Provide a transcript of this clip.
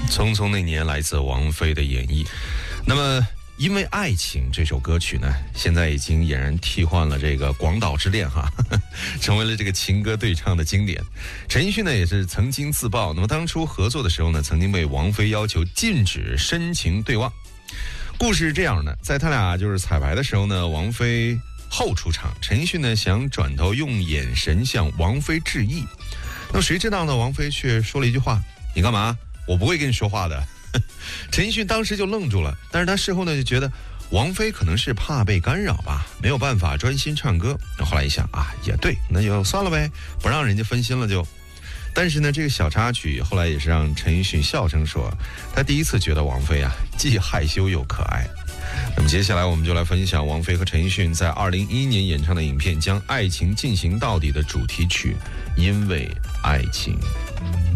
匆匆那年来自王菲的演绎。那么因为爱情这首歌曲呢，现在已经俨然替换了这个广岛之恋成为了这个情歌对唱的经典。陈奕迅呢也是曾经自曝，那么当初合作的时候呢，曾经被王菲要求禁止深情对望。故事是这样的，在他俩就是彩排的时候呢，王菲后出场，陈奕迅呢想转头用眼神向王菲致意，那么谁知道呢，王菲却说了一句话：你干嘛？我不会跟你说话的。陈奕迅当时就愣住了，但是他事后呢就觉得王菲可能是怕被干扰吧，没有办法专心唱歌。那后来一想也对，那就算了呗，不让人家分心了就。但是呢，这个小插曲后来也是让陈奕迅笑称说，他第一次觉得王菲既害羞又可爱。那么接下来我们就来分享王菲和陈奕迅在2011年演唱的影片《将爱情进行到底》的主题曲《因为爱情》。